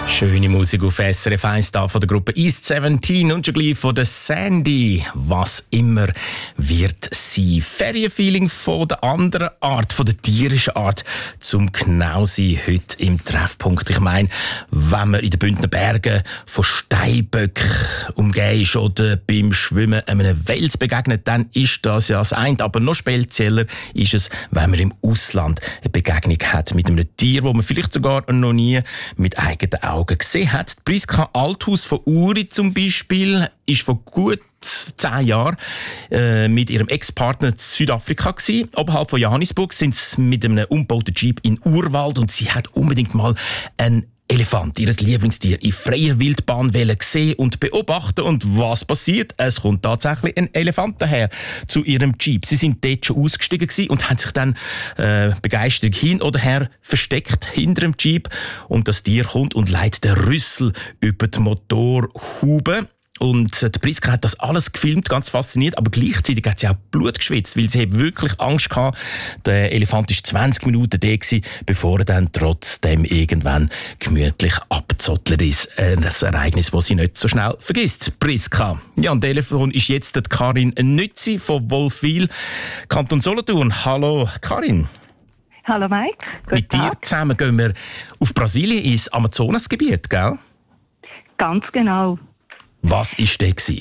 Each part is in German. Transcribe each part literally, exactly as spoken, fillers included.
Schöne Musik auf S R F eins da von der Gruppe East siebzehn und schon gleich von der Sandy. Was immer wird sie. Ferienfeeling von der anderen Art, von der tierischen Art, zum genau sein heute im Treffpunkt. Ich meine, wenn man in den Bündner Bergen von Steinböcken umgeben ist oder beim Schwimmen einem Wels begegnet, dann ist das ja das eine. Aber noch spezieller ist es, wenn man im Ausland eine Begegnung hat mit einem Tier, das man vielleicht sogar noch nie mit eigenen Augen gesehen hat. Die Priska Althaus von Uri zum Beispiel ist vor gut zehn Jahren äh, mit ihrem Ex-Partner in Südafrika gewesen. Oberhalb von Johannesburg sind sie mit einem umgebauten Jeep in Urwald und sie hat unbedingt mal einen Elefant, ihr Lieblingstier, in freier Wildbahn sehen und beobachten. Und was passiert? Es kommt tatsächlich ein Elefant daher zu ihrem Jeep. Sie sind dort schon ausgestiegen und haben sich dann äh, begeistert hin oder her versteckt hinter dem Jeep. Und das Tier kommt und leitet den Rüssel über die Motorhaube. Und die Priska hat das alles gefilmt, ganz fasziniert, aber gleichzeitig hat sie auch Blut geschwitzt, weil sie wirklich Angst hatte. Der Elefant war zwanzig Minuten da, bevor er dann trotzdem irgendwann gemütlich abgezottelt ist. Ein Ereignis, das sie nicht so schnell vergisst. Priska. Ja, am Telefon ist jetzt die Karin Nützi von Wolfwil, Kanton Solothurn. Hallo Karin. Hallo Mike. Guten Mit dir Tag. zusammen gehen wir auf Brasilien ins Amazonasgebiet, gell? Ganz genau. Was war das?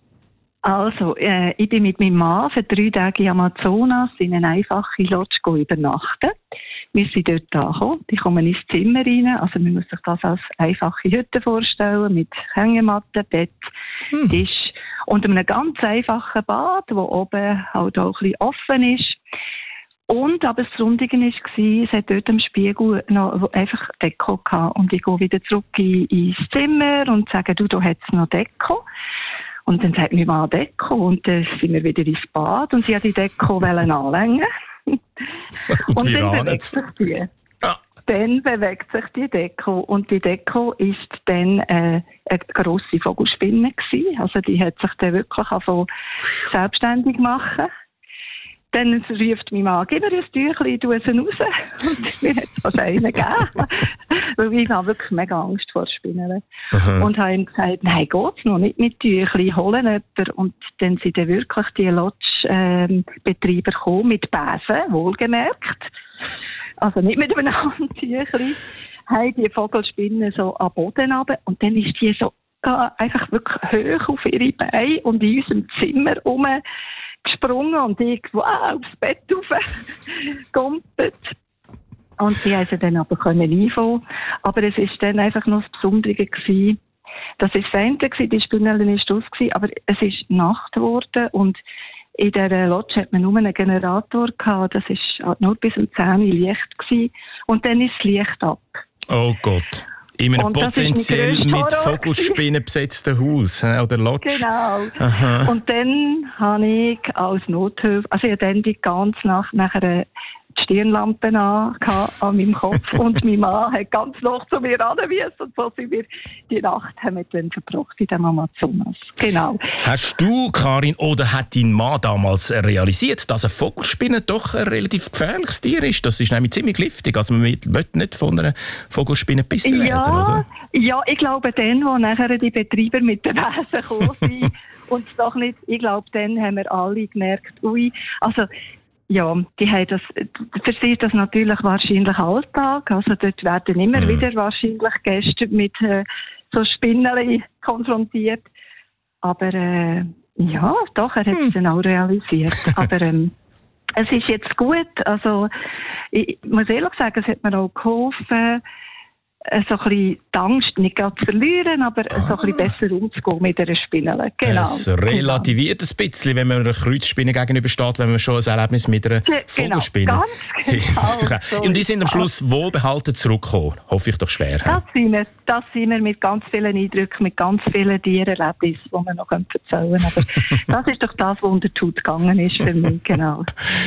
Also, äh, ich bin mit meinem Mann für drei Tage in Amazonas in eine einfache Lodge übernachten. Wir sind dort angekommen. Die kommen ins Zimmer rein. Also, man muss sich das als einfache Hütte vorstellen, mit Hängematte, Bett, hm. Tisch und einem ganz einfachen Bad, das oben halt auch ein bisschen offen ist. Und aber das Rundige war, es hat dort am Spiegel noch einfach Deko gehabt. Und ich gehe wieder zurück in, ins Zimmer und sage, du, da hat es noch Deko. Und dann sagt mein Mann Deko. Und dann sind wir wieder ins Bad und sie hat die Deko anlängen. Und dann bewegt sich die. Ja. Dann bewegt sich die Deko. Und die Deko ist dann äh, eine grosse Vogelspinne gewesen. Also die hat sich dann wirklich angefangen selbstständig machen. Dann ruft mein Mann, gib mir ein Tüchlein, tu es raus. Und mir hat es fast einen gegeben. Weil ich habe wirklich mega Angst vor Spinnen. Aha. Und habe ihm gesagt, nein, geht's noch nicht mit Tüchlein, holen jemanden. Und dann sind dann wirklich die Lodge-Betreiber gekommen, mit Besen, wohlgemerkt. Also nicht mit einem Handtüchlein. Haben die Vogelspinnen so am Boden runter. Und dann ist die so einfach wirklich hoch auf ihre Beine und in unserem Zimmer rum gesprungen und ich wow, aufs Bett raufgegumpelt. Und sie haben sie dann aber einfangen. Aber es war dann einfach noch das Besondere gewesen. Das war das Ende, die Spinne war aus, aber es ist Nacht geworden und in dieser Lodge hat man nur einen Generator gehabt. Das war nur bis um zehn Uhr Licht gewesen. Und dann ist das Licht ab. Oh Gott. In einem potenziell mit Vogelspinnen besetzten Haus oder Lodge. Genau. Aha. Und dann habe ich als Nothilfe, also ich hatte dann die ganze Nacht nachher die Stirnlampe an, an meinem Kopf und mein Mann hat ganz noch zu mir angewiesen und so sind wir die Nacht haben wir dann verbracht in dem Amazonas. Genau. Hast du, Karin, oder hat dein Mann damals realisiert, dass eine Vogelspinne doch ein relativ gefährliches Tier ist? Das ist nämlich ziemlich giftig, also man will nicht von einer Vogelspinne gebissen ja, werden, oder? Ja, ich glaube dann, wo nachher die Betreiber mit den Wesen gekommen sind und es doch nicht, ich glaube dann haben wir alle gemerkt, ui, also ja, die haben das, für sie ist das natürlich wahrscheinlich Alltag. Also dort werden immer mhm. wieder wahrscheinlich Gäste mit äh, so Spinneli konfrontiert. Aber äh, ja, doch, er hat es mhm. dann auch realisiert. Aber ähm, es ist jetzt gut. Also ich muss ehrlich sagen, es hat mir auch geholfen, so ein bisschen die Angst nicht gerade zu verlieren, aber ah. so ein bisschen besser umzugehen mit dieser Spinne. Genau. Es relativiert ein bisschen, wenn man einer Kreuzspinne gegenübersteht, wenn man schon ein Erlebnis mit einer genau. Vogelspinne hat. Ganz genau. Und die sind am Schluss wohlbehalten zurückgekommen. Hoffe ich doch schwer. Das sind wir. Das sind wir mit ganz vielen Eindrücken, mit ganz vielen Tiererlebnissen, die wir noch erzählen können. Aber das ist doch das, was unter die Haut gegangen ist für mich. Genau.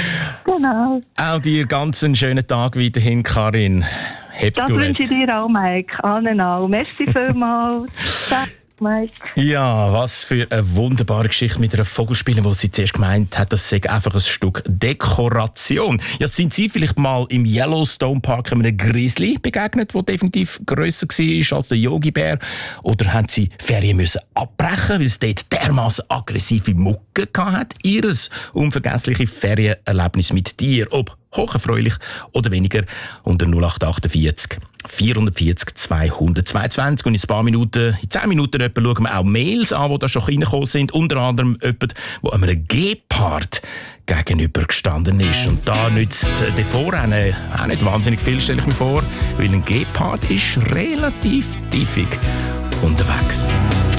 Genau. Auch dir ganz einen schönen Tag weiterhin, Karin. Hab's das gut. wünsche ich dir auch, Mike. Allen auch. Merci vielmals. gemeint. Ja, was für eine wunderbare Geschichte mit einer Vogelspinne, wo sie zuerst gemeint hat, das sei einfach ein Stück Dekoration. Ja, sind Sie vielleicht mal im Yellowstone Park einem Grizzly begegnet, der definitiv grösser war als der Yogi-Bär? Oder haben Sie Ferien müssen abbrechen, weil es dort dermaßen aggressive Mucke hatte? Ihres unvergessliche Ferienerlebnis mit dir, ob hocherfreulich oder weniger, unter null acht achtundvierzig vierhundertvierzig zweihundertzweiundzwanzig. Und in ein paar Minuten, in zehn Minuten etwa, schauen wir auch Mails an, die da schon reingekommen sind. Unter anderem jemand, der einem Gepard gegenüber gestanden ist. Und da nützt der Vorrennen auch nicht wahnsinnig viel, stelle ich mir vor, weil ein Gepard ist relativ tiefig unterwegs.